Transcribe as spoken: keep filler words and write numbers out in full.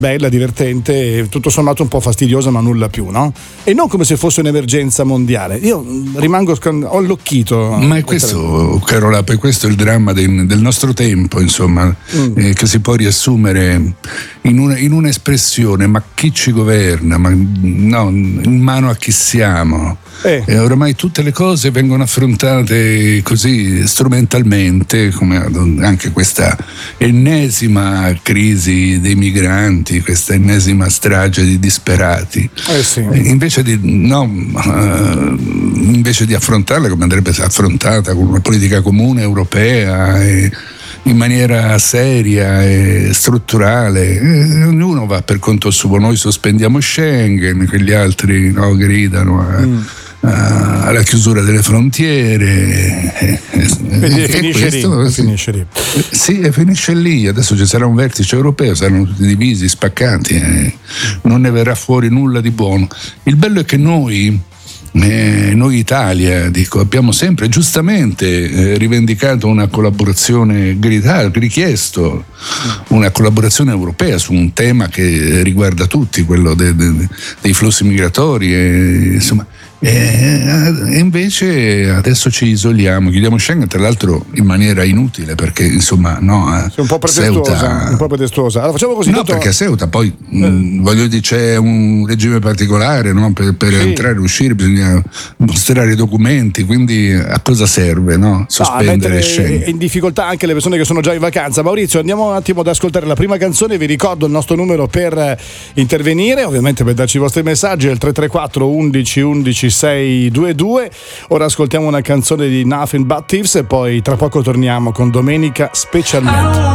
bella, divertente, tutto sommato un po' fastidiosa, ma nulla più, no? E non come se fosse un'emergenza mondiale. Io rimango scan- ho allocchito. Ma è questo, Carola, per questo è il dramma del, del nostro tempo, insomma, mm. eh, che si può riassumere in, una, in un'espressione: ma chi ci governa? Ma no, in mano a chi siamo? Eh. E oramai tutte le cose vengono affrontate così strumentalmente, come anche questa ennesima crisi dei migranti, questa ennesima strage di disperati. Eh sì. Invece di no, uh, invece di affrontarla come andrebbe affrontata, con una politica comune europea e in maniera seria e strutturale, eh, ognuno va per conto suo. Noi sospendiamo Schengen, che gli altri no, gridano a, mm. a, alla chiusura delle frontiere. Eh, Quindi e finisce, questo, lì, sì, finisce lì. Sì, e finisce lì. Adesso ci sarà un vertice europeo, saranno tutti divisi, spaccati, eh. non ne verrà fuori nulla di buono. Il bello è che noi Eh, noi Italia, dico, abbiamo sempre giustamente eh, rivendicato una collaborazione, gritato, richiesto una collaborazione europea su un tema che riguarda tutti, quello de, de, dei flussi migratori, e, insomma, e invece adesso ci isoliamo, chiudiamo Schengen, tra l'altro in maniera inutile, perché insomma no, un po' pretestuosa, Ceuta, un po' pretestuosa. Allora facciamo così. No, tutto... perché a Ceuta poi eh. mh, voglio dire, c'è un regime particolare, no? Per, per sì. entrare e uscire bisogna mostrare i documenti, quindi a cosa serve, no? Sospendere no, Schengen. In difficoltà anche le persone che sono già in vacanza. Maurizio, andiamo un attimo ad ascoltare la prima canzone. Vi ricordo il nostro numero per intervenire, ovviamente per darci i vostri messaggi, è il tre tre quattro undici undici sei due due. Ora ascoltiamo una canzone di Nothing But Thieves e poi tra poco torniamo con Domenica Specialmente.